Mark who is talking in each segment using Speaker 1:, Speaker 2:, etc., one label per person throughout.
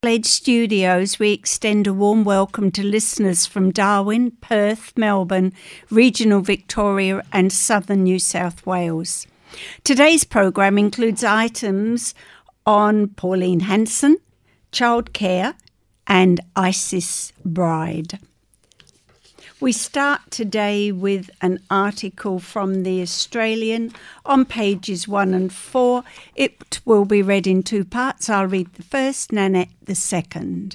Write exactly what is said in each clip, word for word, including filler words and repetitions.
Speaker 1: Adelaide Studios, we extend a warm welcome to listeners from Darwin, Perth, Melbourne, regional Victoria and southern New South Wales. Today's programme includes items on Pauline Hanson, childcare and ISIS bride. We start today with an article from The Australian on pages one and four. It will be read in two parts. I'll read the first, Nanette the second.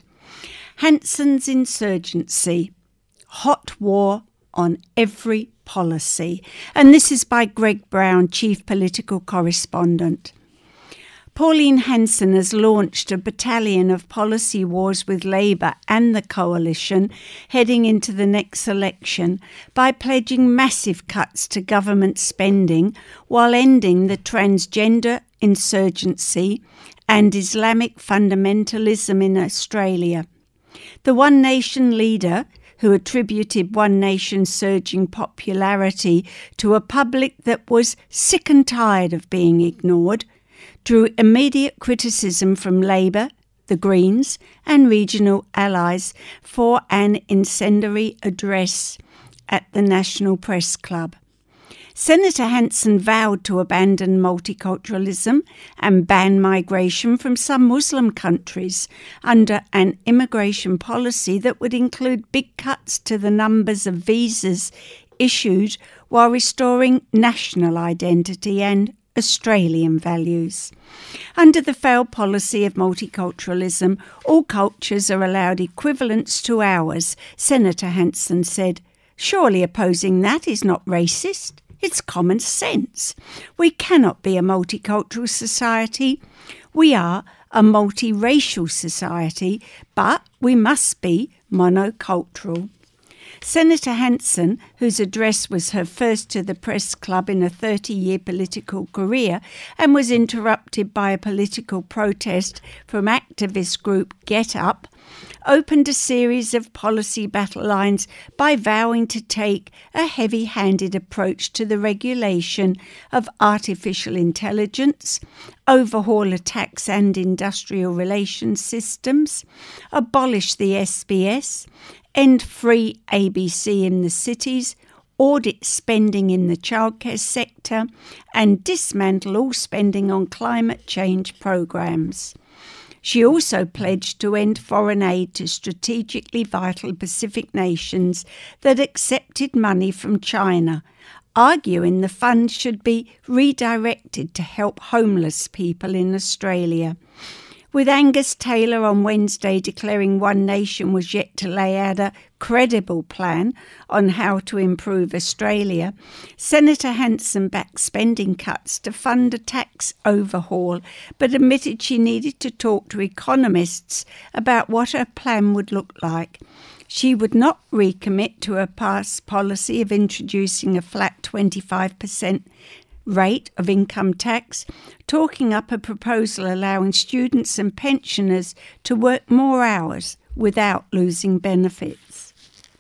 Speaker 1: Hanson's insurgency, hot war on every policy. And this is by Greg Brown, Chief Political Correspondent. Pauline Hanson has launched a battalion of policy wars with Labor and the Coalition heading into the next election by pledging massive cuts to government spending while ending the transgender insurgency and Islamic fundamentalism in Australia. The One Nation leader, who attributed One Nation's surging popularity to a public that was sick and tired of being ignored, drew immediate criticism from Labor, the Greens and regional allies for an incendiary address at the National Press Club. Senator Hanson vowed to abandon multiculturalism and ban migration from some Muslim countries under an immigration policy that would include big cuts to the numbers of visas issued while restoring national identity and Australian values. Under the failed policy of multiculturalism, all cultures are allowed equivalents to ours, Senator Hanson said. Surely opposing that is not racist. It's common sense. We cannot be a multicultural society. We are a multiracial society, but we must be monocultural. Senator Hanson, whose address was her first to the Press Club in a thirty-year political career and was interrupted by a political protest from activist group Get Up, opened a series of policy battle lines by vowing to take a heavy-handed approach to the regulation of artificial intelligence, overhaul tax and industrial relations systems, abolish the S B S, end free A B C in the cities, audit spending in the childcare sector, and dismantle all spending on climate change programs. She also pledged to end foreign aid to strategically vital Pacific nations that accepted money from China, arguing the funds should be redirected to help homeless people in Australia. With Angus Taylor on Wednesday declaring One Nation was yet to lay out a credible plan on how to improve Australia, Senator Hanson backed spending cuts to fund a tax overhaul, but admitted she needed to talk to economists about what her plan would look like. She would not recommit to her past policy of introducing a flat twenty-five percent rate of income tax, talking up a proposal allowing students and pensioners to work more hours without losing benefits.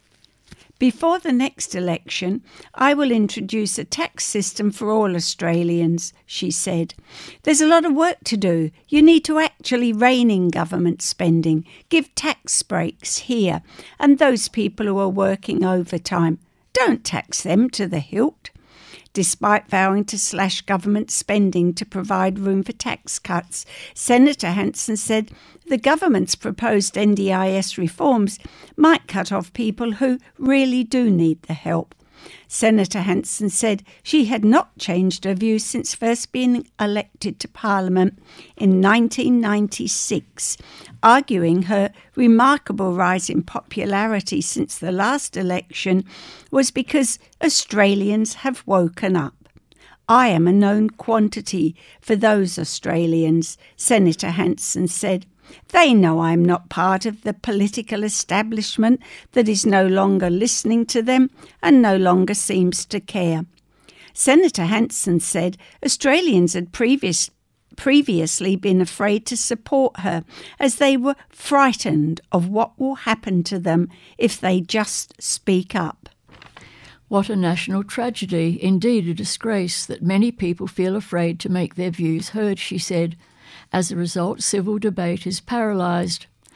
Speaker 1: Before the next election, I will introduce a tax system for all Australians, she said. There's a lot of work to do. You need to actually rein in government spending, give tax breaks here, and those people who are working overtime, don't tax them to the hilt. Despite vowing to slash government spending to provide room for tax cuts, Senator Hanson said the government's proposed N D I S reforms might cut off people who really do need the help. Senator Hanson said she had not changed her views since first being elected to Parliament in nineteen ninety-six, arguing her remarkable rise in popularity since the last election was because Australians have woken up. I am a known quantity for those Australians, Senator Hanson said. They know I'm not part of the political establishment that is no longer listening to them and no longer seems to care. Senator Hanson said Australians had previous, previously been afraid to support her as they were frightened of what will happen to them if they just speak up.
Speaker 2: What a national tragedy, indeed a disgrace that many people feel afraid to make their views heard, she said. As a result, civil debate is paralysed.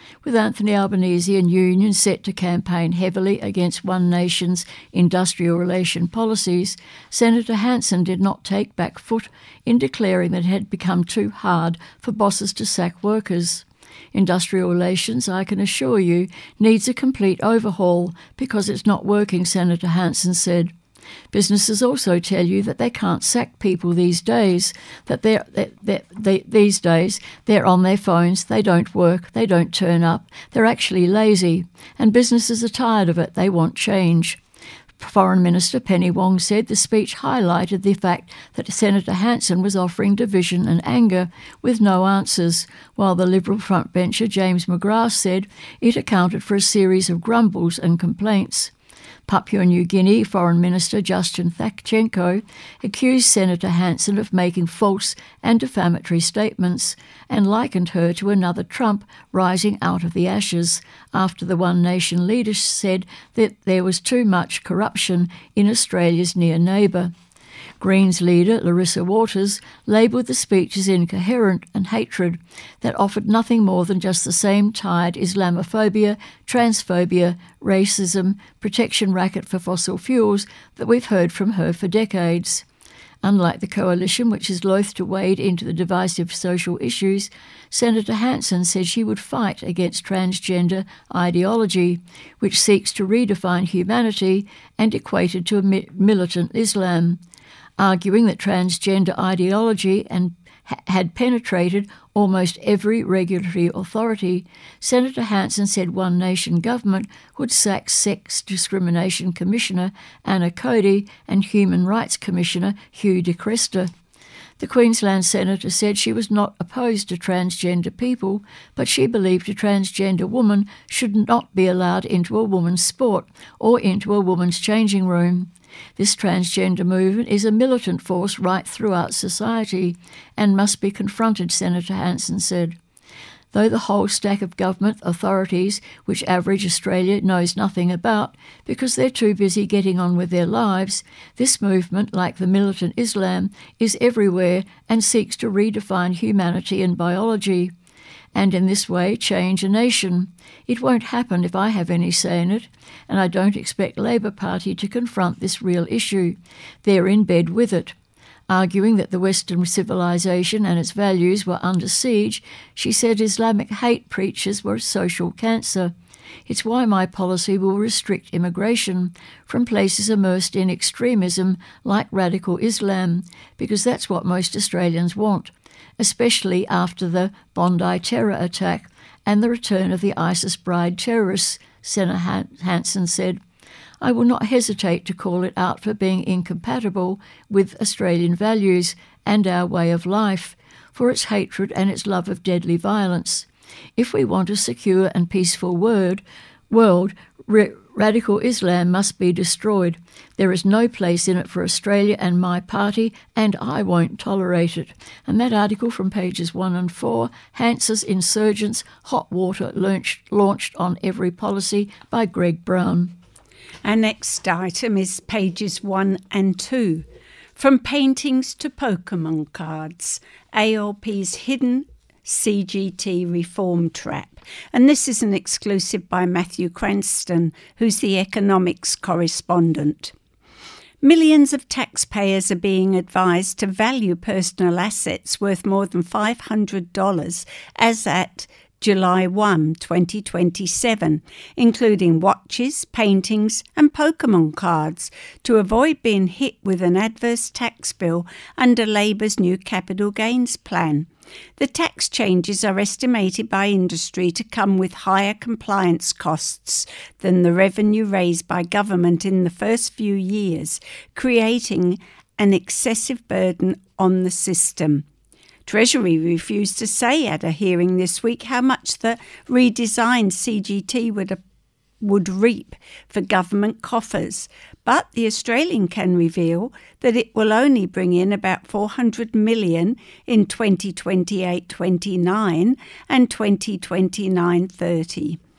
Speaker 2: With Anthony Albanese and unions set to campaign heavily against One Nation's industrial relation policies, Senator Hanson did not take back foot in declaring that it had become too hard for bosses to sack workers. Industrial relations, I can assure you, needs a complete overhaul because it's not working, Senator Hanson said. Businesses also tell you that they can't sack people these days, that they're, they're, they're, they, these days they're on their phones, they don't work, they don't turn up, they're actually lazy, and businesses are tired of it, they want change. Foreign Minister Penny Wong said the speech highlighted the fact that Senator Hanson was offering division and anger with no answers, while the Liberal frontbencher James McGrath said it accounted for a series of grumbles and complaints. Papua New Guinea Foreign Minister Justin Thacchenko accused Senator Hanson of making false and defamatory statements and likened her to another Trump rising out of the ashes after the One Nation leader said that there was too much corruption in Australia's near neighbour. Greens leader Larissa Waters labelled the speech as incoherent and hatred that offered nothing more than just the same tired Islamophobia, transphobia, racism, protection racket for fossil fuels that we've heard from her for decades. Unlike the coalition, which is loath to wade into the divisive social issues, Senator Hanson said she would fight against transgender ideology, which seeks to redefine humanity and equate it to a mi- militant Islam. Arguing that transgender ideology and ha- had penetrated almost every regulatory authority, Senator Hanson said One Nation government would sack Sex Discrimination Commissioner Anna Cody and Human Rights Commissioner Hugh de Cresta. The Queensland Senator said she was not opposed to transgender people, but she believed a transgender woman should not be allowed into a woman's sport or into a woman's changing room. This transgender movement is a militant force right throughout society and must be confronted, Senator Hanson said. Though the whole stack of government authorities, which average Australia knows nothing about because they're too busy getting on with their lives, this movement, like the militant Islam, is everywhere and seeks to redefine humanity and biology, and in this way change a nation. It won't happen if I have any say in it, and I don't expect Labor Party to confront this real issue. They're in bed with it. Arguing that the Western civilization and its values were under siege, she said Islamic hate preachers were a social cancer. It's why my policy will restrict immigration from places immersed in extremism like radical Islam, because that's what most Australians want, especially after the Bondi terror attack and the return of the ISIS bride terrorists, Senator Hanson said. I will not hesitate to call it out for being incompatible with Australian values and our way of life, for its hatred and its love of deadly violence. If we want a secure and peaceful word, world, ra- radical Islam must be destroyed. There is no place in it for Australia and my party, and I won't tolerate it. And that article from pages one and four, Hanson's Insurgents, Hot Water launched, launched on Every Policy by Greg Brown.
Speaker 1: Our next item is pages one and two. From paintings to Pokemon cards, A L P's hidden C G T reform trap. And this is an exclusive by Matthew Cranston, who's the economics correspondent. Millions of taxpayers are being advised to value personal assets worth more than five hundred dollars as at July first, twenty twenty-seven, including watches, paintings and Pokemon cards, to avoid being hit with an adverse tax bill under Labour's new capital gains plan. The tax changes are estimated by industry to come with higher compliance costs than the revenue raised by government in the first few years, creating an excessive burden on the system. Treasury refused to say at a hearing this week how much the redesigned C G T would would reap for government coffers, but the Australian can reveal that it will only bring in about four hundred million dollars in twenty twenty-eight twenty-nine and twenty twenty-nine thirty.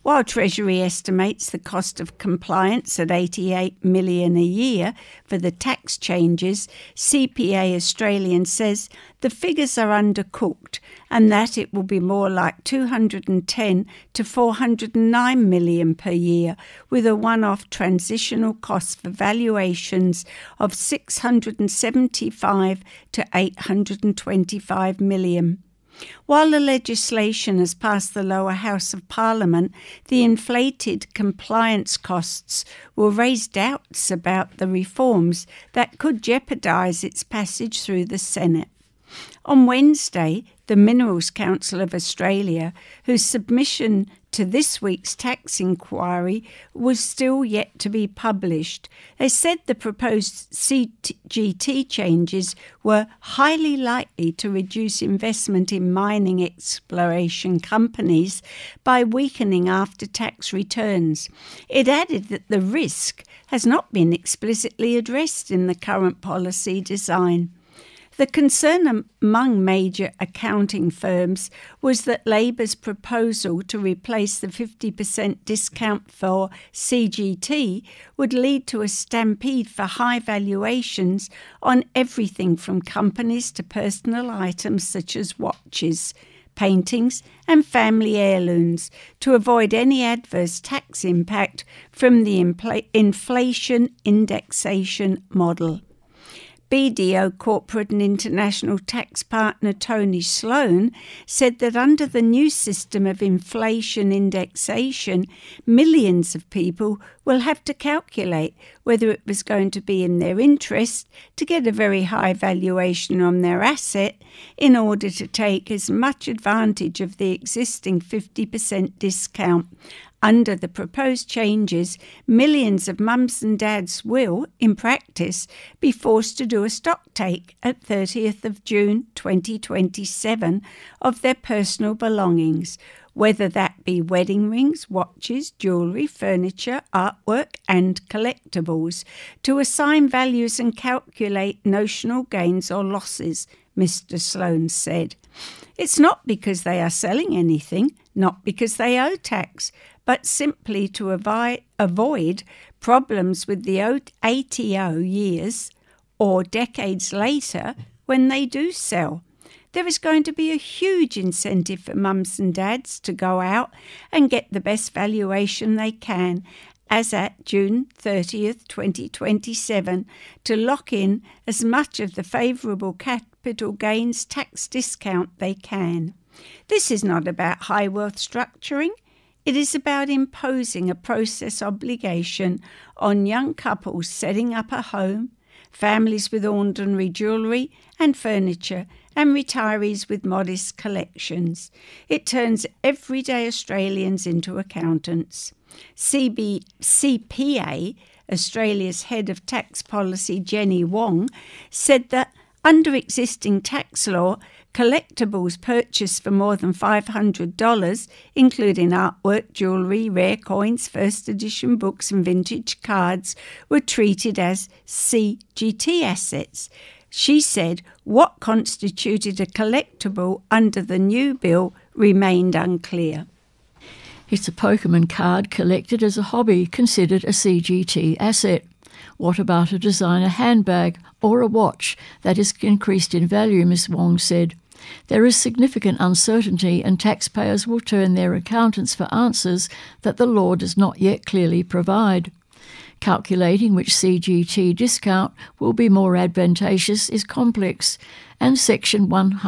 Speaker 1: While Treasury estimates the cost of compliance at eighty-eight million dollars a year for the tax changes, C P A Australian says the figures are undercooked and that it will be more like two hundred ten to four hundred nine million dollars per year, with a one-off transitional cost for valuations of six hundred seventy-five to eight hundred twenty-five million dollars. While the legislation has passed the lower house of Parliament, the inflated compliance costs will raise doubts about the reforms that could jeopardise its passage through the Senate. On Wednesday, the Minerals Council of Australia, whose submission to this week's tax inquiry was still yet to be published, they said the proposed C G T changes were highly likely to reduce investment in mining exploration companies by weakening after-tax returns. It added that the risk has not been explicitly addressed in the current policy design. The concern among major accounting firms was that Labor's proposal to replace the fifty percent discount for C G T would lead to a stampede for high valuations on everything from companies to personal items such as watches, paintings and family heirlooms, to avoid any adverse tax impact from the infl- inflation indexation model. B D O corporate and international tax partner Tony Sloan said that under the new system of inflation indexation, millions of people will have to calculate whether it was going to be in their interest to get a very high valuation on their asset in order to take as much advantage of the existing fifty percent discount. Under the proposed changes, millions of mums and dads will, in practice, be forced to do a stock take at thirtieth of June twenty twenty-seven of their personal belongings, whether that be wedding rings, watches, jewellery, furniture, artwork and collectibles, to assign values and calculate notional gains or losses, Mister Sloan said. It's not because they are selling anything, not because they owe tax, but simply to avi- avoid problems with the A T O years or decades later when they do sell. There is going to be a huge incentive for mums and dads to go out and get the best valuation they can as at June thirtieth, twenty twenty-seven, to lock in as much of the favourable capital gains tax discount they can. This is not about high wealth structuring. It is about imposing a process obligation on young couples setting up a home, families with ordinary jewellery and furniture, and retirees with modest collections. It turns everyday Australians into accountants. C B, C P A, Australia's head of tax policy, Jenny Wong, said that under existing tax law, collectibles purchased for more than five hundred dollars, including artwork, jewellery, rare coins, first edition books and vintage cards, were treated as C G T assets. She said what constituted a collectible under the new bill remained unclear.
Speaker 2: It's a Pokemon card collected as a hobby considered a C G T asset. What about a designer handbag or a watch that is increased in value, Miz Wong said. There is significant uncertainty and taxpayers will turn their accountants for answers that the law does not yet clearly provide. Calculating which C G T discount will be more advantageous is complex, and Section one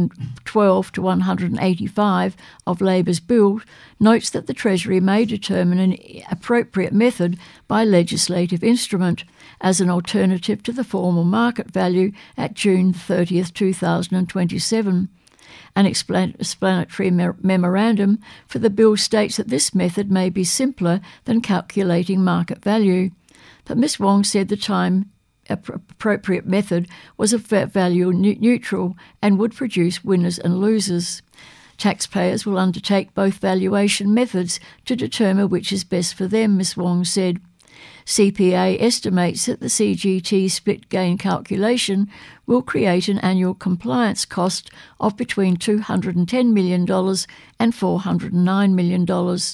Speaker 2: twelve to one eighty-five of Labor's bill notes that the Treasury may determine an appropriate method by legislative instrument as an alternative to the formal market value at June thirtieth, two thousand twenty-seven. An explanatory memorandum for the bill states that this method may be simpler than calculating market value. But Miz Wong said the time appropriate method was a value neutral and would produce winners and losers. Taxpayers will undertake both valuation methods to determine which is best for them, Miz Wong said. C P A estimates that the C G T split gain calculation will create an annual compliance cost of between two hundred ten million dollars and four hundred nine million dollars.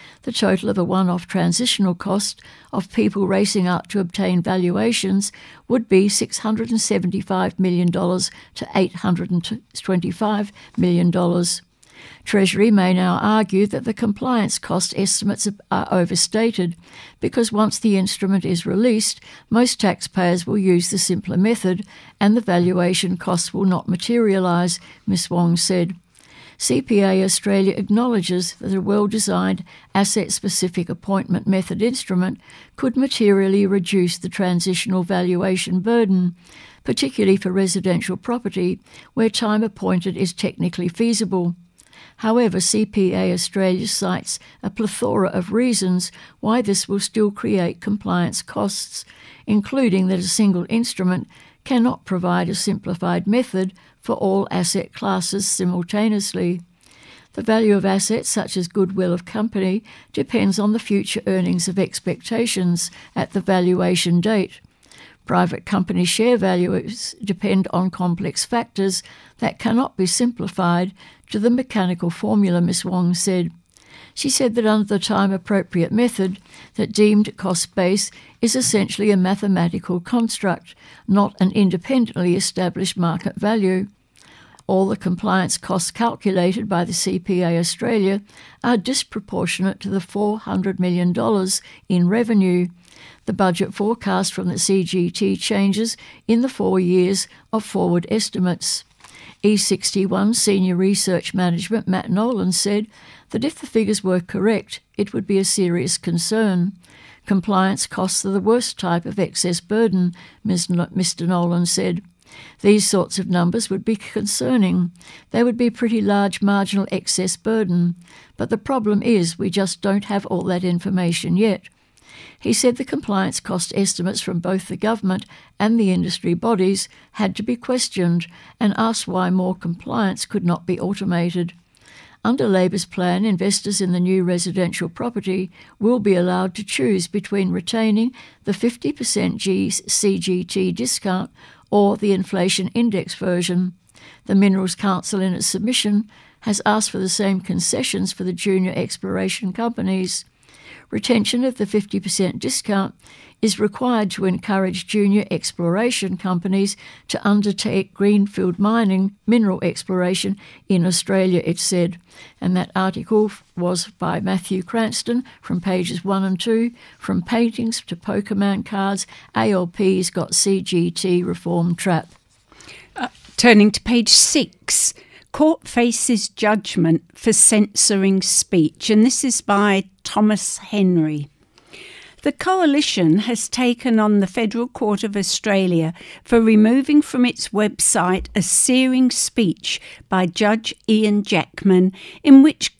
Speaker 2: the total of a one-off transitional cost of people racing out to obtain valuations would be six hundred seventy-five million dollars to eight hundred twenty-five million dollars. Treasury may now argue that the compliance cost estimates are overstated because once the instrument is released, most taxpayers will use the simpler method and the valuation costs will not materialise, Miz Wong said. C P A Australia acknowledges that a well-designed asset-specific appointment method instrument could materially reduce the transitional valuation burden, particularly for residential property where time appointed is technically feasible. However, C P A Australia cites a plethora of reasons why this will still create compliance costs, including that a single instrument cannot provide a simplified method for all asset classes simultaneously. The value of assets such as goodwill of company depends on the future earnings of expectations at the valuation date. Private company share values depend on complex factors that cannot be simplified to the mechanical formula, Miz Wong said. She said that under the time-appropriate method, that deemed cost base is essentially a mathematical construct, not an independently established market value. All the compliance costs calculated by the C P A Australia are disproportionate to the four hundred million dollars in revenue. The budget forecast from the C G T changes in the four years of forward estimates. E sixty-one Senior Research Management Matt Nolan said that if the figures were correct, it would be a serious concern. Compliance costs are the worst type of excess burden, Mister Nolan said. These sorts of numbers would be concerning. They would be pretty large marginal excess burden. But the problem is we just don't have all that information yet. He said the compliance cost estimates from both the government and the industry bodies had to be questioned and asked why more compliance could not be automated. Under Labor's plan, investors in the new residential property will be allowed to choose between retaining the fifty percent C G T discount or the inflation index version. The Minerals Council in its submission has asked for the same concessions for the junior exploration companies. Retention of the fifty percent discount is required to encourage junior exploration companies to undertake greenfield mining, mineral exploration in Australia, it said. And that article was by Matthew Cranston from pages one and two. From paintings to Pokemon cards, A L P's got C G T reform trap.
Speaker 1: Uh, turning to page six. Court faces judgment for censoring speech, and this is by Thomas Henry. The Coalition has taken on the Federal Court of Australia for removing from its website a searing speech by Judge Ian Jackman in which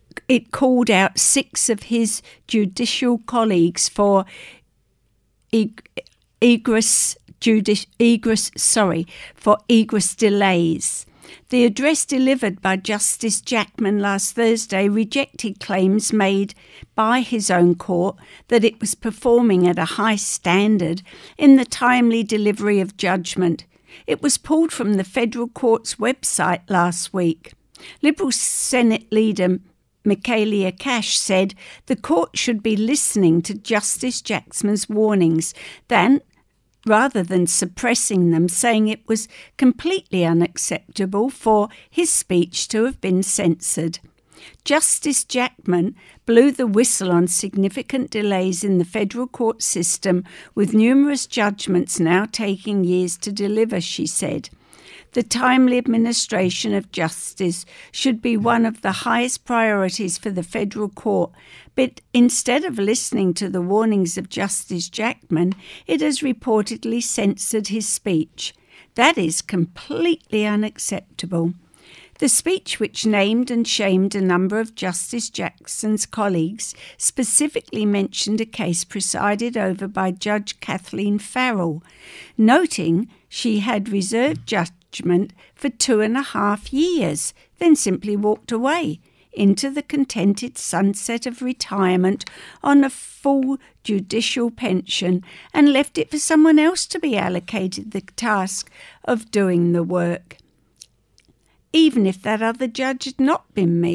Speaker 1: it called out six of his judicial colleagues for egress, judici- egress, sorry, for egress delays. The address delivered by Justice Jackman last Thursday rejected claims made by his own court that it was performing at a high standard in the timely delivery of judgment. It was pulled from the federal court's website last week. Liberal Senate leader Michaelia Cash said the court should be listening to Justice Jackman's warnings than rather than suppressing them, saying it was completely unacceptable for his speech to have been censored. Justice Jackman blew the whistle on significant delays in the federal court system, with numerous judgments now taking years to deliver, she said. The timely administration of justice should be one of the highest priorities for the federal court, but instead of listening to the warnings of Justice Jackman, it has reportedly censored his speech. That is completely unacceptable. The speech, which named and shamed a number of Justice Jackson's colleagues, specifically mentioned a case presided over by Judge Kathleen Farrell, noting she had reserved judgment for two and a half years, then simply walked away into the contented sunset of retirement on a full judicial pension and left it for someone else to be allocated the task of doing the work. Even if that other judge had not been me,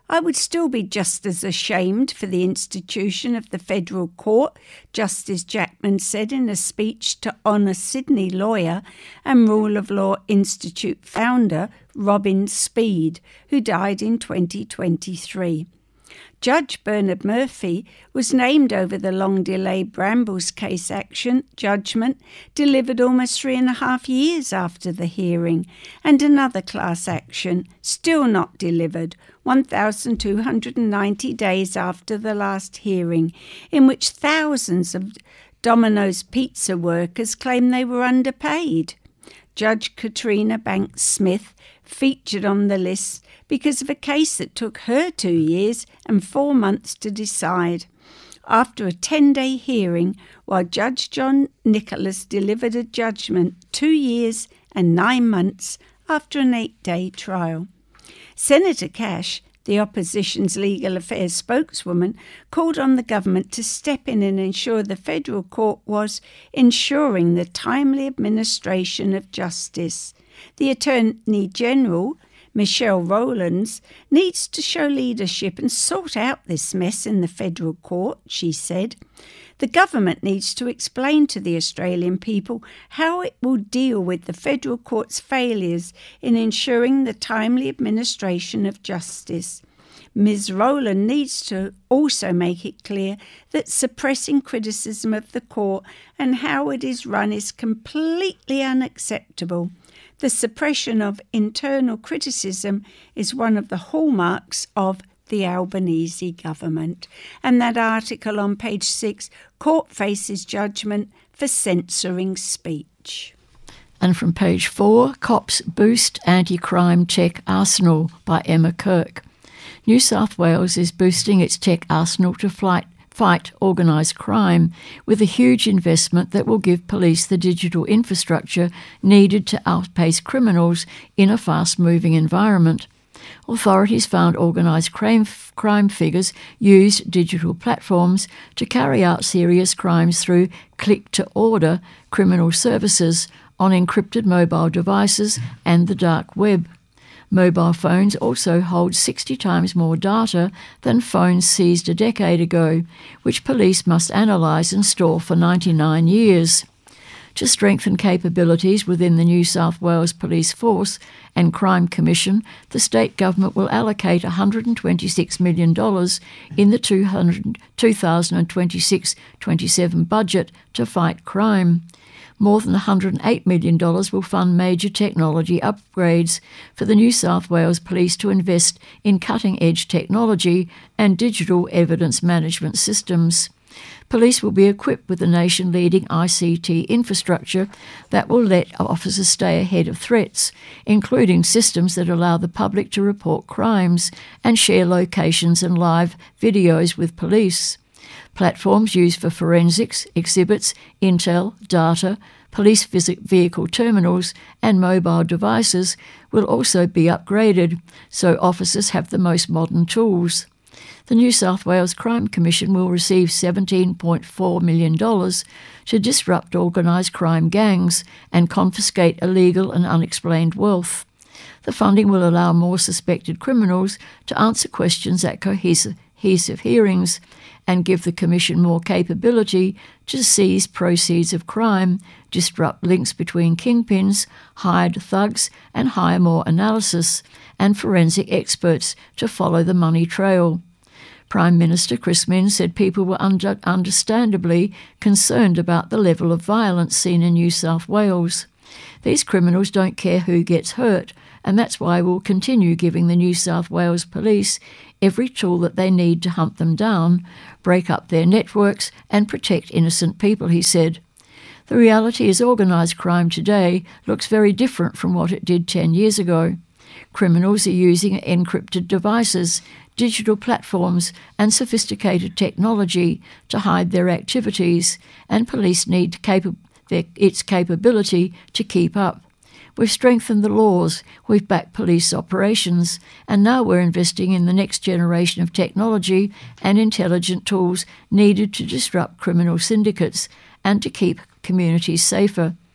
Speaker 1: I would still be just as ashamed for the institution of the Federal Court, Justice Jackman said in a speech to honour Sydney lawyer and Rule of Law Institute founder Robin Speed, who died in twenty twenty-three. Judge Bernard Murphy was named over the long-delayed Brambles case action judgment delivered almost three and a half years after the hearing, and another class action still not delivered one thousand two hundred ninety days after the last hearing, in which thousands of Domino's pizza workers claim they were underpaid. Judge Katrina Banks Smith featured on the list because of a case that took her two years and four months to decide. After a ten-day hearing, while Judge John Nicholas delivered a judgment two years and nine months after an eight-day trial. Senator Cash, the opposition's legal affairs spokeswoman, called on the government to step in and ensure the federal court was ensuring the timely administration of justice. The Attorney General, Michelle Rowlands, needs to show leadership and sort out this mess in the federal court, she said. The government needs to explain to the Australian people how it will deal with the federal court's failures in ensuring the timely administration of justice. Miz Rowland needs to also make it clear that suppressing criticism of the court and how it is run is completely unacceptable. The suppression of internal criticism is one of the hallmarks of the Albanese government. And that article on page six, Court faces judgment for censoring speech.
Speaker 2: And from page four, Cops boost anti-crime tech arsenal by Emma Kirk. New South Wales is boosting its tech arsenal to fight, fight organised crime with a huge investment that will give police the digital infrastructure needed to outpace criminals in a fast-moving environment. Authorities found organised crime, crime figures used digital platforms to carry out serious crimes through click-to-order criminal services on encrypted mobile devices and the dark web. Mobile phones also hold sixty times more data than phones seized a decade ago, which police must analyse and store for ninety-nine years. To strengthen capabilities within the New South Wales Police Force and Crime Commission, the state government will allocate one hundred twenty-six million dollars in the two thousand twenty-six twenty-seven budget to fight crime. More than one hundred eight million dollars will fund major technology upgrades for the New South Wales Police to invest in cutting-edge technology and digital evidence management systems. Police will be equipped with the nation-leading I C T infrastructure that will let officers stay ahead of threats, including systems that allow the public to report crimes and share locations and live videos with police. Platforms used for forensics, exhibits, intel, data, police vehicle terminals and mobile devices will also be upgraded, so officers have the most modern tools. The New South Wales Crime Commission will receive seventeen point four million dollars to disrupt organised crime gangs and confiscate illegal and unexplained wealth. The funding will allow more suspected criminals to answer questions at cohesive hearings and give the Commission more capability to seize proceeds of crime, disrupt links between kingpins, hired thugs and hire more analysis and forensic experts to follow the money trail. Prime Minister Chris Minns said people were under, understandably concerned about the level of violence seen in New South Wales. These criminals don't care who gets hurt, and that's why we'll continue giving the New South Wales Police every tool that they need to hunt them down, break up their networks and protect innocent people, he said. The reality is organised crime today looks very different from what it did ten years ago. Criminals are using encrypted devices, digital platforms and sophisticated technology to hide their activities, and police need capa- their, its capability to keep up. We've strengthened the laws, we've backed police operations, and now we're investing in the next generation of technology and intelligent tools needed to disrupt criminal syndicates and to keep communities safer.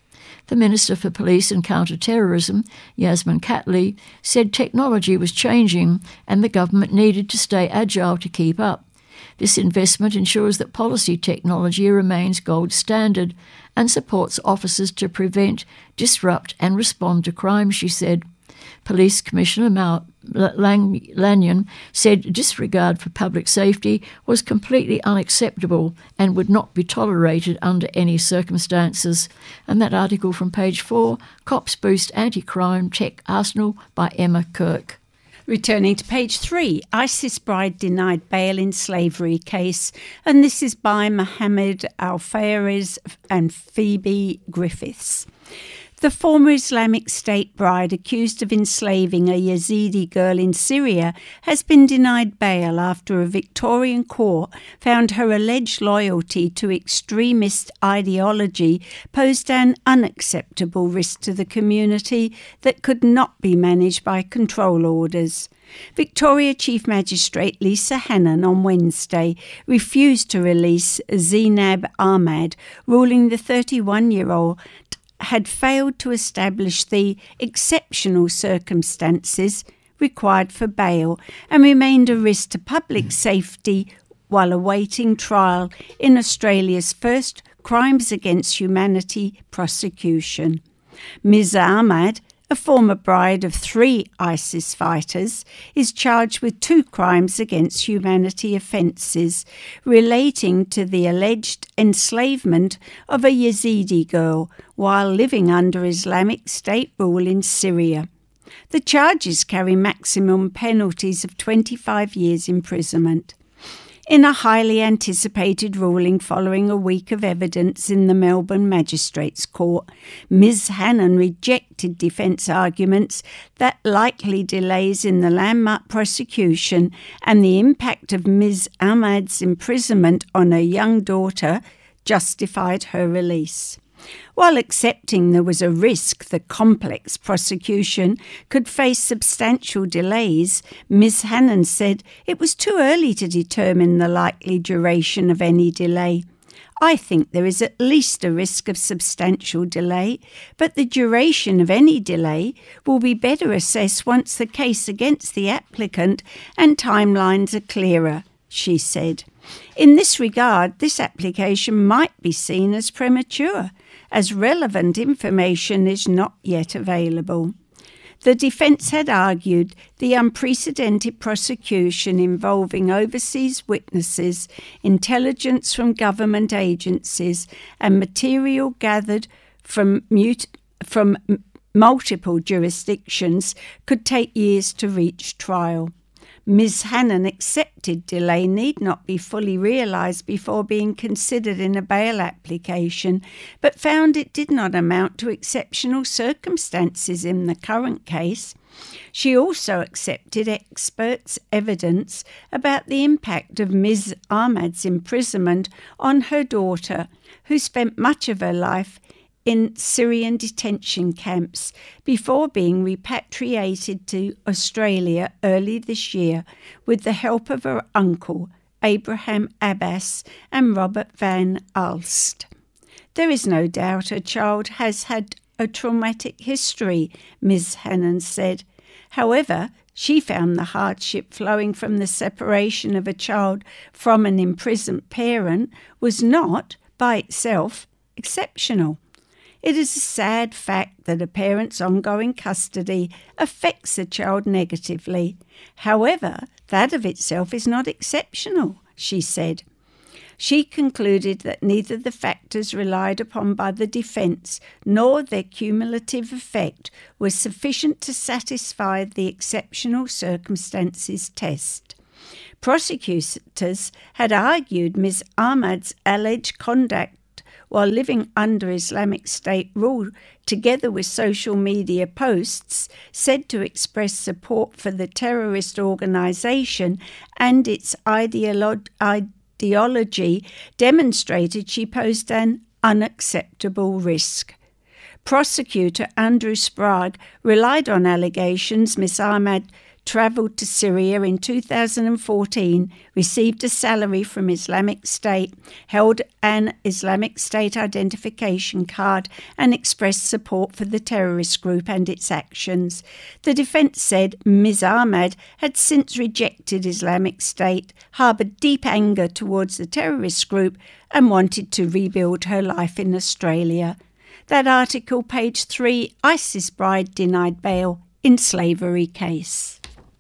Speaker 2: The Minister for Police and Counter-Terrorism, Yasmin Catley, said technology was changing and the government needed to stay agile to keep up. This investment ensures that policy technology remains gold standard and supports officers to prevent, disrupt and respond to crime, she said. Police Commissioner Mal Lang Lanyon said disregard for public safety was completely unacceptable and would not be tolerated under any circumstances. And that article from page four, Cops Boost Anti-Crime Tech Arsenal by Emma Kirk.
Speaker 1: Returning to page three, ISIS bride denied bail in slavery case, and this is by Mohammed Al-Fares and Phoebe Griffiths. The former Islamic State bride accused of enslaving a Yazidi girl in Syria has been denied bail after a Victorian court found her alleged loyalty to extremist ideology posed an unacceptable risk to the community that could not be managed by control orders. Victoria Chief Magistrate Lisa Hannon on Wednesday refused to release Zainab Ahmad, ruling the thirty-one-year-old had failed to establish the exceptional circumstances required for bail and remained a risk to public safety while awaiting trial in Australia's first Crimes Against Humanity prosecution. Miz Ahmad, a former bride of three ISIS fighters, is charged with two crimes against humanity offences relating to the alleged enslavement of a Yazidi girl while living under Islamic State rule in Syria. The charges carry maximum penalties of twenty-five years imprisonment. In a highly anticipated ruling following a week of evidence in the Melbourne Magistrates Court, Miz Hannon rejected defence arguments that likely delays in the landmark prosecution and the impact of Miz Ahmad's imprisonment on her young daughter justified her release. While accepting there was a risk the complex prosecution could face substantial delays, Miz Hannon said it was too early to determine the likely duration of any delay. I think there is at least a risk of substantial delay, but the duration of any delay will be better assessed once the case against the applicant and timelines are clearer, she said. In this regard, this application might be seen as premature, as relevant information is not yet available. The defence had argued the unprecedented prosecution involving overseas witnesses, intelligence from government agencies, and material gathered from, mut- from m- multiple jurisdictions could take years to reach trial. Miz Hannon accepted delay need not be fully realised before being considered in a bail application, but found it did not amount to exceptional circumstances in the current case. She also accepted experts' evidence about the impact of Miz Ahmad's imprisonment on her daughter, who spent much of her life in Syrian detention camps before being repatriated to Australia early this year with the help of her uncle, Abraham Abbas and Robert Van Alst. There is no doubt her child has had a traumatic history, Miz Hannon said. However, she found the hardship flowing from the separation of a child from an imprisoned parent was not, by itself, exceptional. It is a sad fact that a parent's ongoing custody affects a child negatively. However, that of itself is not exceptional, she said. She concluded that neither the factors relied upon by the defence nor their cumulative effect was sufficient to satisfy the exceptional circumstances test. Prosecutors had argued Miz Ahmad's alleged conduct while living under Islamic State rule, together with social media posts said to express support for the terrorist organisation and its ideolo- ideology, demonstrated she posed an unacceptable risk. Prosecutor Andrew Sprague relied on allegations Miz Ahmad travelled to Syria in two thousand fourteen, received a salary from Islamic State, held an Islamic State identification card and expressed support for the terrorist group and its actions. The defence said Miz Ahmad had since rejected Islamic State, harboured deep anger towards the terrorist group and wanted to rebuild her life in Australia. That article, page three, ISIS bride denied bail in slavery case.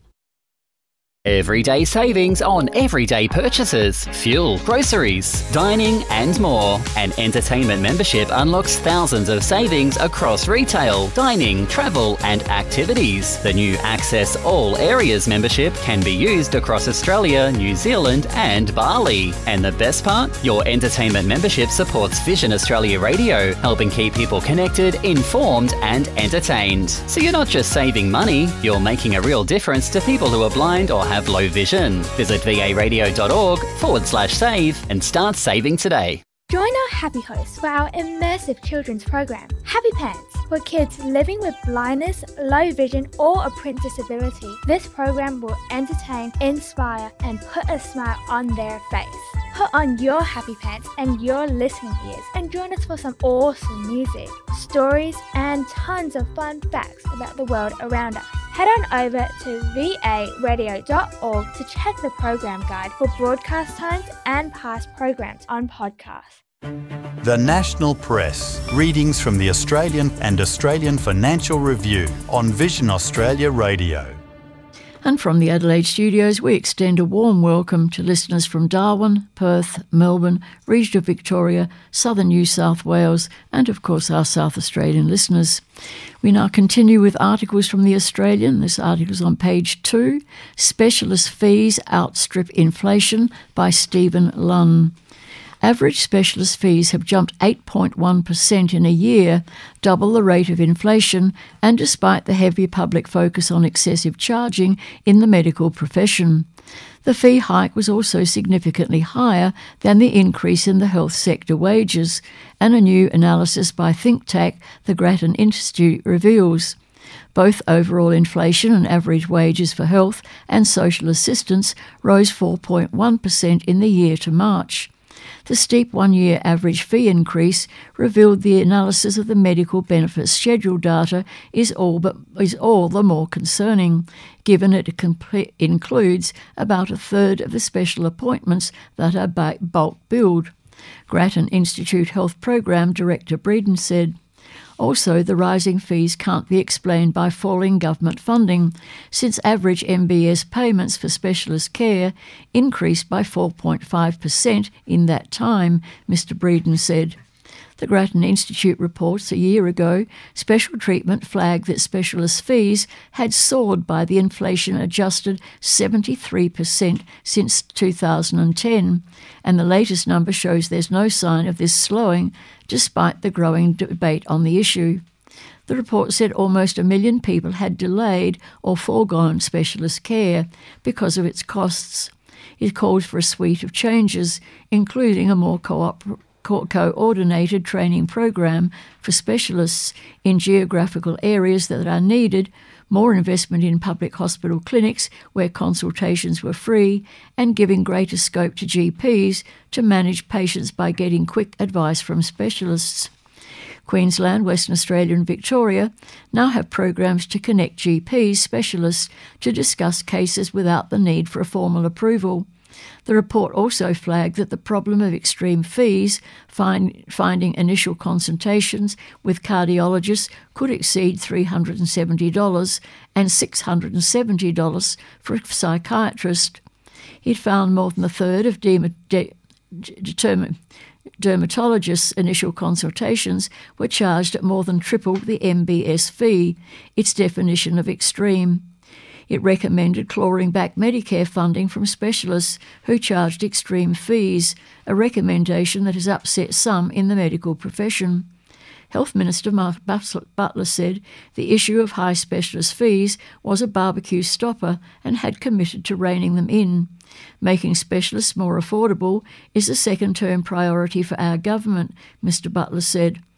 Speaker 3: Everyday savings on everyday purchases, fuel, groceries, dining and more. An entertainment membership unlocks thousands of savings across retail, dining, travel and activities. The new Access All Areas membership can be used across Australia, New Zealand and Bali. And the best part? Your entertainment membership supports Vision Australia Radio, helping keep people connected, informed and entertained. So you're not just saving money, you're making a real difference to people who are blind or have low vision. Visit varadio.org forward slash save and start saving today.
Speaker 4: Join our Happy Hosts for our immersive children's program, Happy Parents, for kids living with blindness, low vision or a print disability. This program will entertain, inspire and put a smile on their face. Put on your happy pants and your listening ears and join us for some awesome music, stories and tons of fun facts about the world around us. Head on over to v a radio dot org to check the program guide for broadcast times and past programs on podcast.
Speaker 5: The National Press. Readings from the Australian and Australian Financial Review on Vision Australia Radio.
Speaker 2: And from the Adelaide studios, we extend a warm welcome to listeners from Darwin, Perth, Melbourne, region of Victoria, southern New South Wales, and of course our South Australian listeners. We now continue with articles from The Australian. This article is on page two, Specialist Fees Outstrip Inflation by Stephen Lunn. Average specialist fees have jumped eight point one percent in a year, double the rate of inflation, and despite the heavy public focus on excessive charging in the medical profession. The fee hike was also significantly higher than the increase in the health sector wages, and a new analysis by think tank the Grattan Institute reveals. Both overall inflation and average wages for health and social assistance rose four point one percent in the year to March. The steep one-year average fee increase revealed the analysis of the medical benefits schedule data is all but is all the more concerning, given it complete, includes about a third of the special appointments that are bulk billed. Grattan Institute Health Program Director Breeden said. Also, the rising fees can't be explained by falling government funding, since average M B S payments for specialist care increased by four point five percent in that time, Mister Breeden said. The Grattan Institute reports a year ago, special treatment flagged that specialist fees had soared by the inflation-adjusted seventy-three percent since two thousand ten, and the latest number shows there's no sign of this slowing, despite the growing debate on the issue. The report said almost a million people had delayed or foregone specialist care because of its costs. It called for a suite of changes, including a more cooperative coordinated training program for specialists in geographical areas that are needed, more investment in public hospital clinics where consultations were free, and giving greater scope to G Ps to manage patients by getting quick advice from specialists. Queensland, Western Australia and Victoria now have programs to connect G Ps specialists to discuss cases without the need for a formal approval. The report also flagged that the problem of extreme fees, find, finding initial consultations with cardiologists could exceed three hundred seventy dollars and six hundred seventy dollars for a psychiatrist. It found more than a third of de- de- determined dermatologists' initial consultations were charged at more than triple the M B S fee, its definition of extreme. It recommended clawing back Medicare funding from specialists who charged extreme fees, a recommendation that has upset some in the medical profession. Health Minister Mark Butler said the issue of high specialist fees was a barbecue stopper and had committed to reining them in. Making specialists more affordable is a second-term priority for our government, Mister Butler said.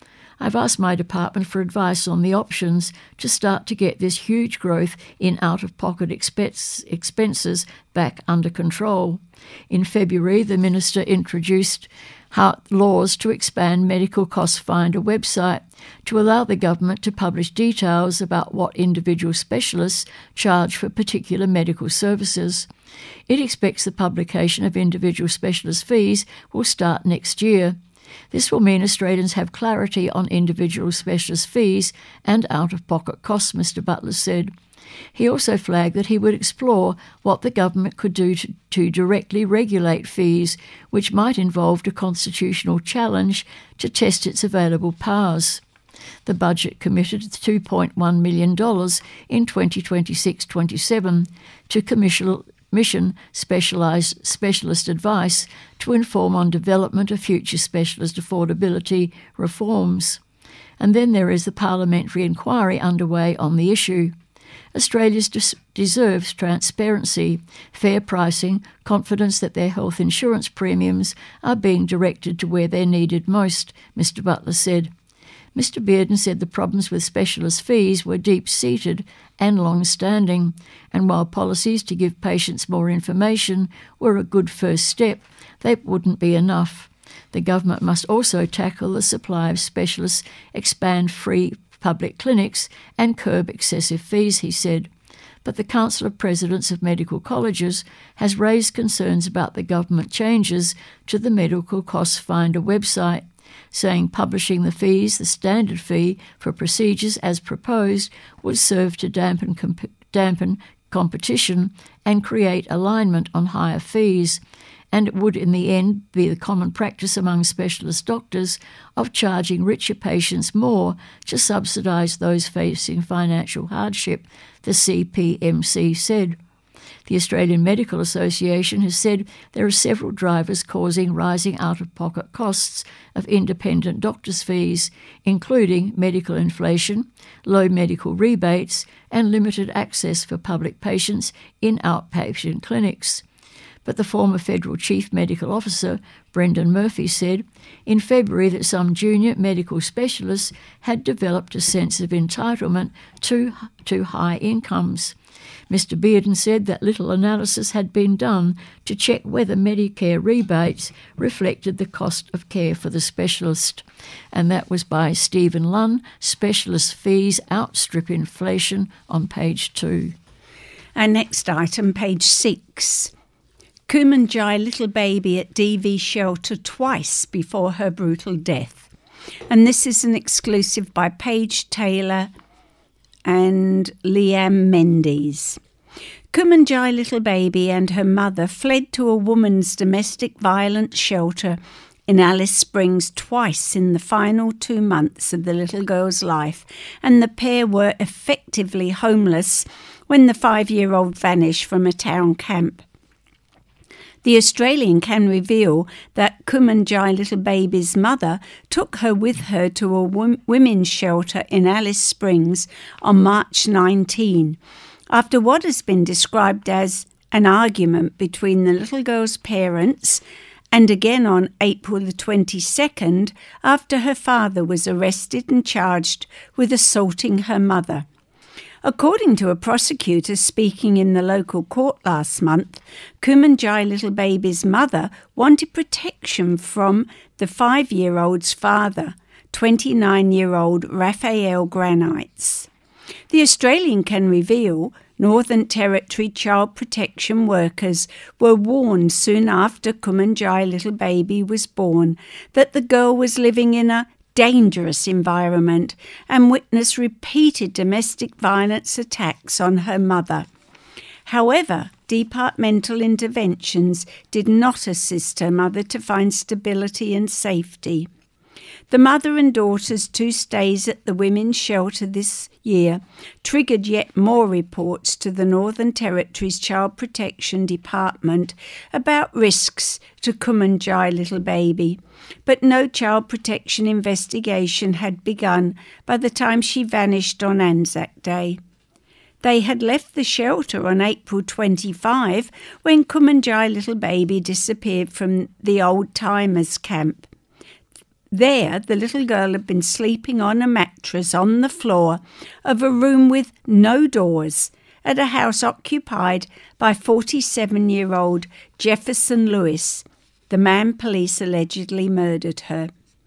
Speaker 2: I've asked my department for advice on the options to start to get this huge growth in out-of-pocket expense, expenses back under control. In February, the Minister introduced how, laws to expand Medical Cost Finder website to allow the government to publish details about what individual specialists charge for particular medical services. It expects the publication of individual specialist fees will start next year. This will mean Australians have clarity on individual specialist fees and out-of-pocket costs, Mister Butler said. He also flagged that he would explore what the government could do to, to directly regulate fees, which might involve a constitutional challenge to test its available powers. The budget committed two point one million dollars in twenty twenty-six twenty-seven to commission Mission specialised specialist advice to inform on development of future specialist affordability reforms. And then there is the parliamentary inquiry underway on the issue. Australia des- deserves transparency, fair pricing, confidence that their health insurance premiums are being directed to where they're needed most, Mister Butler said. Mister Bearden said the problems with specialist fees were deep-seated and long-standing, and while policies to give patients more information were a good first step, they wouldn't be enough. The government must also tackle the supply of specialists, expand free public clinics and curb excessive fees, he said. But the Council of Presidents of Medical Colleges has raised concerns about the government changes to the Medical Cost Finder website, saying publishing the fees, the standard fee for procedures as proposed, would serve to dampen, comp- dampen competition and create alignment on higher fees, and it would in the end be the common practice among specialist doctors of charging richer patients more to subsidise those facing financial hardship, the C P M C said. The Australian Medical Association has said there are several drivers causing rising out-of-pocket costs of independent doctors' fees, including medical inflation, low medical rebates, and limited access for public patients in outpatient clinics. But the former Federal Chief Medical Officer, Brendan Murphy, said in February that some junior medical specialists had developed a sense of entitlement to, to high incomes. Mister Bearden said that little analysis had been done to check whether Medicare rebates reflected the cost of care for the specialist. And that was by Stephen Lunn, Specialist Fees Outstrip Inflation, on page two.
Speaker 1: Our next item, page six. Kumanjai little baby at D V shelter twice before her brutal death. And this is an exclusive by Paige Taylor and Liam Mendes. Kumanjai little baby and her mother fled to a woman's domestic violence shelter in Alice Springs twice in the final two months of the little girl's life, and the pair were effectively homeless when the five-year-old vanished from a town camp. The Australian can reveal that Kumanjai little baby's mother took her with her to a women's shelter in Alice Springs on March nineteenth, after what has been described as an argument between the little girl's parents, and again on April the twenty-second, after her father was arrested and charged with assaulting her mother. According to a prosecutor speaking in the local court last month, Kumanjai little baby's mother wanted protection from the five-year-old's father, twenty-nine-year-old Raphael Granites. The Australian can reveal Northern Territory child protection workers were warned soon after Kumanjai little baby was born that the girl was living in a dangerous environment and witnessed repeated domestic violence attacks on her mother. However, departmental interventions did not assist her mother to find stability and safety. The mother and daughter's two stays at the women's shelter this year triggered yet more reports to the Northern Territory's Child Protection Department about risks to Kumanjai little baby, but no child protection investigation had begun by the time she vanished on Anzac Day. They had left the shelter on April twenty-fifth when Kumanjai little baby disappeared from the old-timers camp. There, the little girl had been sleeping on a mattress on the floor of a room with no doors at a house occupied by forty-seven-year-old Jefferson Lewis, the man police allegedly murdered her.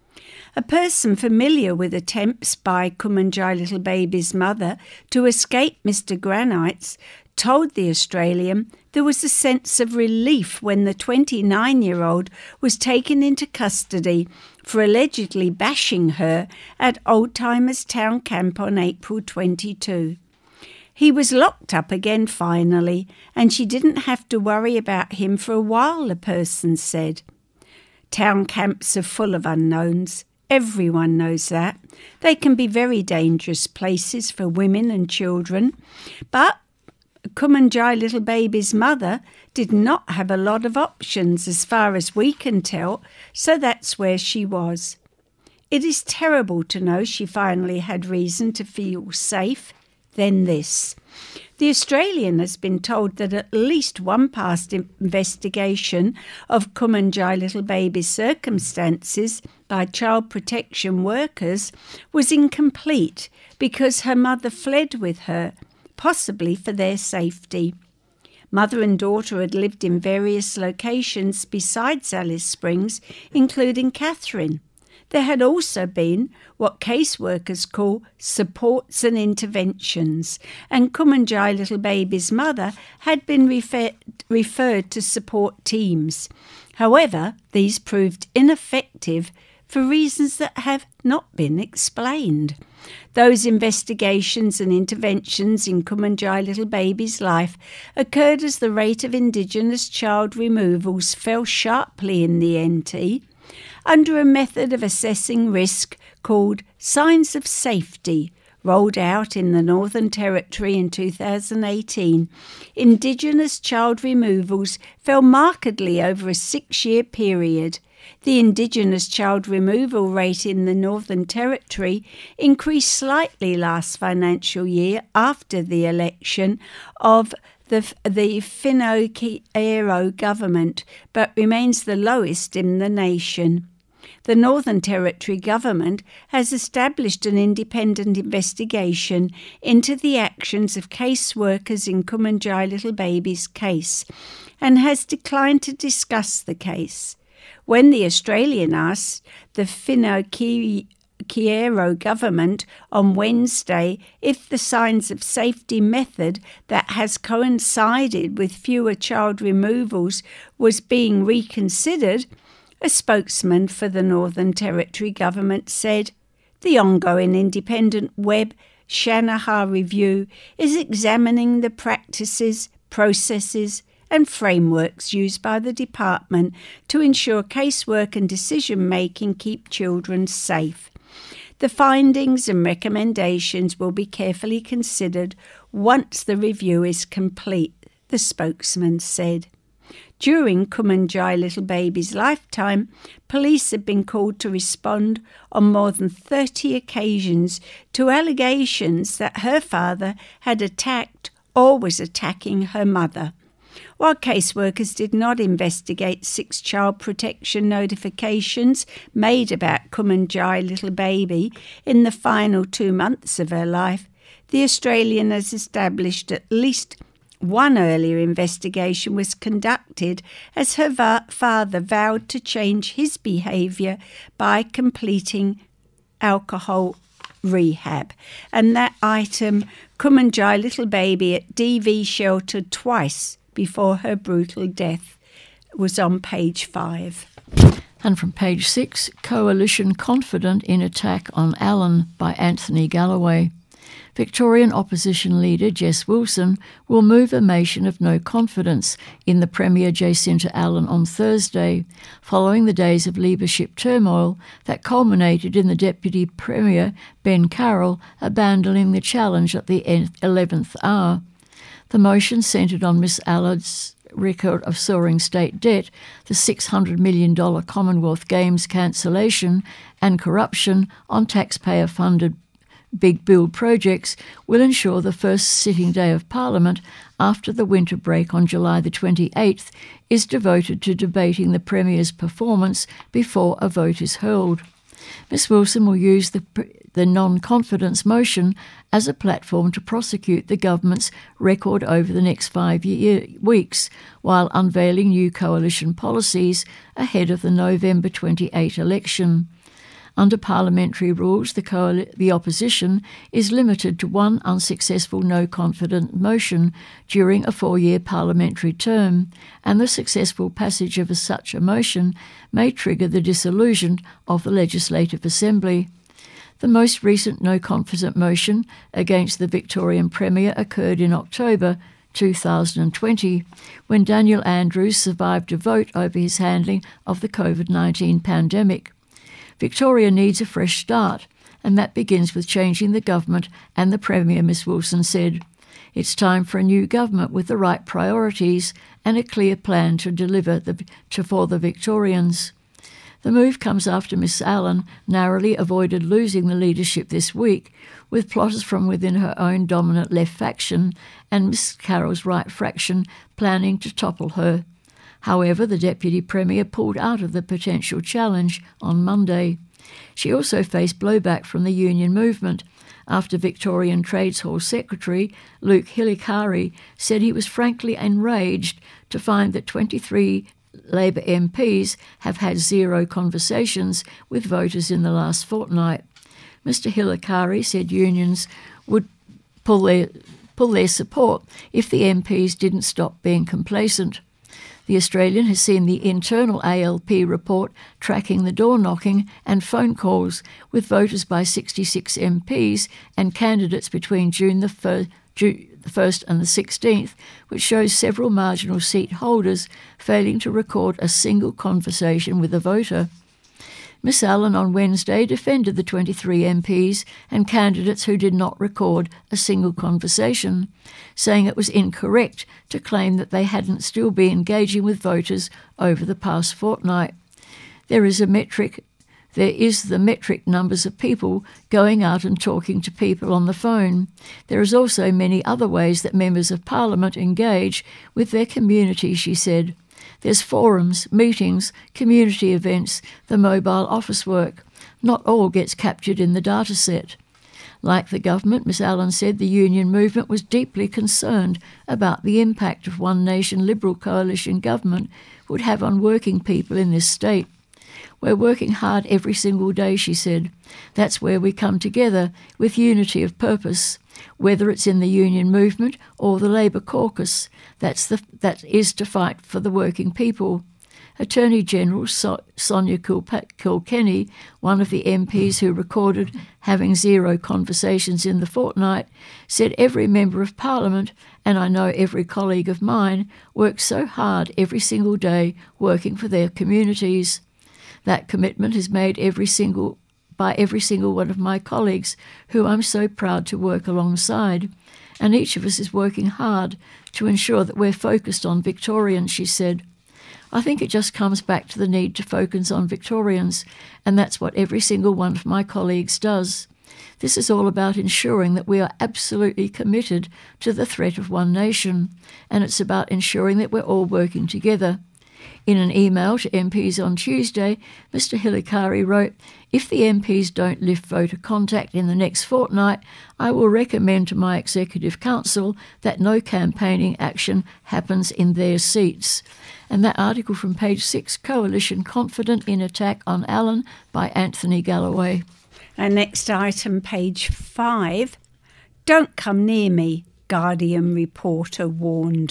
Speaker 1: A person familiar with attempts by Kumanjai Little Baby's mother to escape Mister Granites told the Australian there was a sense of relief when the twenty-nine-year-old was taken into custody for allegedly bashing her at Oldtimers Town Camp on April twenty-second. He was locked up again finally, and she didn't have to worry about him for a while, the person said. Town camps are full of unknowns. Everyone knows that. They can be very dangerous places for women and children. But Kumanjai Little Baby's mother did not have a lot of options as far as we can tell, so that's where she was. It is terrible to know she finally had reason to feel safe. Then this. The Australian has been told that at least one past investigation of Kumanjai Little Baby's circumstances by child protection workers was incomplete because her mother fled with her, possibly for their safety. Mother and daughter had lived in various locations besides Alice Springs, including Katherine. There had also been what caseworkers call supports and interventions, and Kumanjai Little Baby's mother had been refer- referred to support teams. However, these proved ineffective for reasons that have not been explained. Those investigations and interventions in Kumanjai Little Baby's life occurred as the rate of Indigenous child removals fell sharply in the N T, under a method of assessing risk called Signs of Safety, rolled out in the Northern Territory in two thousand eighteen. Indigenous child removals fell markedly over a six-year period. The Indigenous child removal rate in the Northern Territory increased slightly last financial year after the election of the, the Whēnauiero government, but remains the lowest in the nation. The Northern Territory government has established an independent investigation into the actions of caseworkers in Kumanjai Little Baby's case and has declined to discuss the case. When the Australian asked the Whēnauiero government on Wednesday if the signs of safety method that has coincided with fewer child removals was being reconsidered, a spokesman for the Northern Territory government said, "The ongoing independent Webb Shanahan review is examining the practices, processes and frameworks used by the department to ensure casework and decision-making keep children safe. The findings and recommendations will be carefully considered once the review is complete," the spokesman said. During Kumanjai Little Baby's lifetime, police have been called to respond on more than thirty occasions to allegations that her father had attacked or was attacking her mother. While caseworkers did not investigate six child protection notifications made about Kumanjai Little Baby in the final two months of her life, the Australian has established at least one earlier investigation was conducted as her va- father vowed to change his behaviour by completing alcohol rehab. And that item, Kumanjai Little Baby at D V shelter twice before her brutal death, was on page five.
Speaker 2: And from page six, Coalition confident in attack on Allen by Anthony Galloway. Victorian opposition leader Jess Wilson will move a motion of no confidence in the Premier Jacinta Allen on Thursday, following the days of leadership turmoil that culminated in the Deputy Premier Ben Carroll abandoning the challenge at the eleventh hour. The motion centred on Miss Allen's record of soaring state debt, the six hundred million dollars Commonwealth Games cancellation and corruption on taxpayer-funded big build projects will ensure the first sitting day of Parliament after the winter break on July the twenty-eighth is devoted to debating the Premier's performance before a vote is held. Miss Wilson will use the, the non-confidence motion as a platform to prosecute the government's record over the next five year, weeks, while unveiling new coalition policies ahead of the November twenty-eighth election. Under parliamentary rules, the, coal- the opposition is limited to one unsuccessful no-confidence motion during a four-year parliamentary term, and the successful passage of a, such a motion may trigger the dissolution of the Legislative Assembly. The most recent no-confidence motion against the Victorian Premier occurred in October two thousand twenty, when Daniel Andrews survived a vote over his handling of the COVID nineteen pandemic. Victoria needs a fresh start, and that begins with changing the government and the Premier, Miss Wilson said. It's time for a new government with the right priorities and a clear plan to deliver the, to, for the Victorians. The move comes after Miss Allen narrowly avoided losing the leadership this week, with plotters from within her own dominant left faction and Miss Carroll's right faction planning to topple her. However, the Deputy Premier pulled out of the potential challenge on Monday. She also faced blowback from the union movement after Victorian Trades Hall Secretary Luke Hilakari said he was frankly enraged to find that twenty-three Labor M Ps have had zero conversations with voters in the last fortnight. Mister Hilakari said unions would pull their, pull their support if the M Ps didn't stop being complacent. The Australian has seen the internal A L P report tracking the door-knocking and phone calls with voters by sixty-six M Ps and candidates between June the first and the sixteenth, which shows several marginal seat holders failing to record a single conversation with a voter. Miss Allen on Wednesday defended the twenty-three M Ps and candidates who did not record a single conversation, saying it was incorrect to claim that they hadn't still been engaging with voters over the past fortnight. There is a metric, there is the metric numbers of people going out and talking to people on the phone. There is also many other ways that members of Parliament engage with their community, she said. There's forums, meetings, community events, the mobile office work. Not all gets captured in the data set. Like the government, Miss Allen said the union movement was deeply concerned about the impact of One Nation Liberal coalition government would have on working people in this state. We're working hard every single day, she said. That's where we come together with unity of purpose, whether it's in the union movement or the Labor caucus. That's the, that is to fight for the working people. Attorney General so- Sonia Kilkenny, one of the M Ps who recorded having zero conversations in the fortnight, said every member of Parliament, and I know every colleague of mine, works so hard every single day working for their communities. That commitment is made every single by every single one of my colleagues, who I'm so proud to work alongside. And each of us is working hard to ensure that we're focused on Victorians, she said. I think it just comes back to the need to focus on Victorians, and that's what every single one of my colleagues does. This is all about ensuring that we are absolutely committed to the threat of One Nation, and it's about ensuring that we're all working together. In an email to M Ps on Tuesday, Mister Hilakari wrote, "If the M Ps don't lift voter contact in the next fortnight, I will recommend to my Executive Council that no campaigning action happens in their seats." And that article from page six, Coalition Confident in Attack on Allen by Anthony Galloway.
Speaker 1: Our next item, page five, Don't come near me, Guardian reporter warned.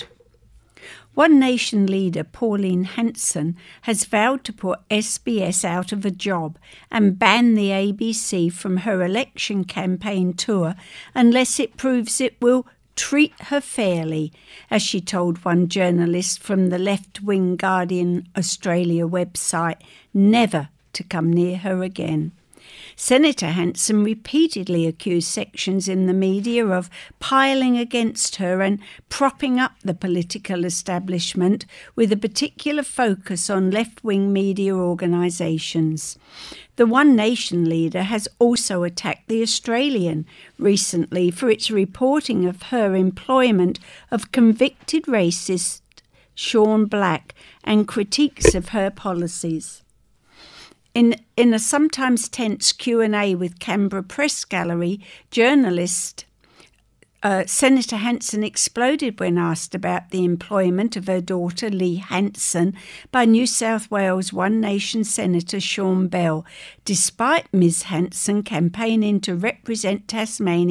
Speaker 1: One Nation leader, Pauline Hanson, has vowed to put S B S out of a job and ban the A B C from her election campaign tour unless it proves it will treat her fairly, as she told one journalist from the left-wing Guardian Australia website never to come near her again. Senator Hanson repeatedly accused sections in the media of piling against her and propping up the political establishment, with a particular focus on left-wing media organisations. The One Nation leader has also attacked The Australian recently for its reporting of her employment of convicted racist Sean Black and critiques of her policies. In, in a sometimes tense Q and A with Canberra Press Gallery, journalist uh, Senator Hanson exploded when asked about the employment of her daughter Lee Hanson by New South Wales One Nation Senator Sean Bell, despite Miz Hanson campaigning to represent Tasmania